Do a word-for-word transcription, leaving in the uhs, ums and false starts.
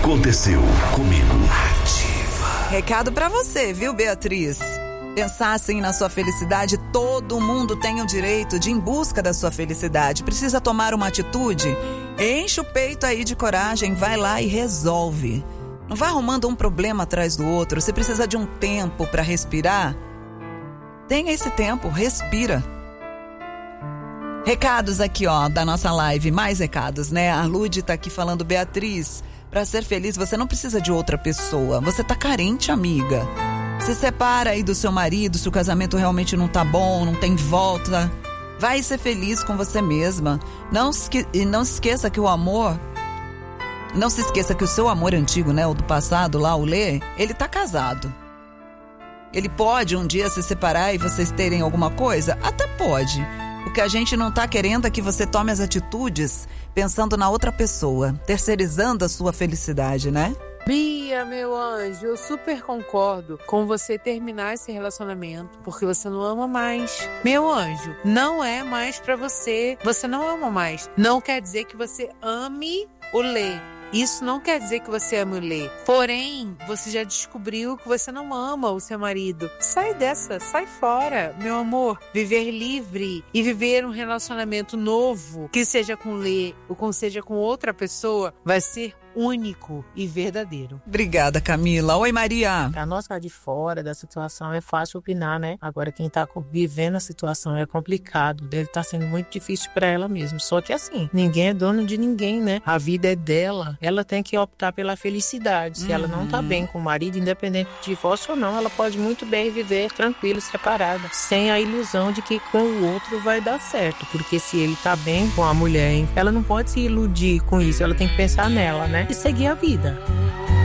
Aconteceu comigo. Ativa. Recado pra você, viu, Beatriz? Pensar assim na sua felicidade, todo mundo tem o direito de ir em busca da sua felicidade. Precisa tomar uma atitude? Enche o peito aí de coragem, vai lá e resolve. Não vai arrumando um problema atrás do outro. Você precisa de um tempo pra respirar? Tenha esse tempo, respira. Recados aqui, ó, da nossa live, mais recados, né? A Lude tá aqui falando, Beatriz, pra ser feliz você não precisa de outra pessoa. Você tá carente, amiga. Se separa aí do seu marido, se o casamento realmente não tá bom, não tem volta. Vai ser feliz com você mesma. Não se, e não se esqueça que o amor... Não se esqueça que o seu amor antigo, né, o do passado lá, o Lê, ele tá casado. Ele pode um dia se separar e vocês terem alguma coisa? Até pode. O que a gente não tá querendo é que você tome as atitudes pensando na outra pessoa, terceirizando a sua felicidade, né? Bia, meu anjo, eu super concordo com você terminar esse relacionamento porque você não ama mais. Meu anjo, não é mais pra você. Você não ama mais. Não quer dizer que você ame o Lê. Isso não quer dizer que você ama o Lê. Porém, você já descobriu que você não ama o seu marido. Sai dessa, sai fora, meu amor. Viver livre e viver um relacionamento novo, que seja com o Lê ou que seja com outra pessoa, vai ser único e verdadeiro. Obrigada, Camila. Oi, Maria. Pra nós cá de fora da situação é fácil opinar, né? Agora quem tá vivendo a situação é complicado, deve estar sendo muito difícil pra ela mesmo. Só que assim, ninguém é dono de ninguém, né? A vida é dela, ela tem que optar pela felicidade. Se uhum. ela não tá bem com o marido, independente de divórcio ou não, ela pode muito bem viver tranquila, separada, sem a ilusão de que com o outro vai dar certo, porque se ele tá bem com a mulher, hein? Ela não pode se iludir com isso, ela tem que pensar nela, né? E seguir a vida.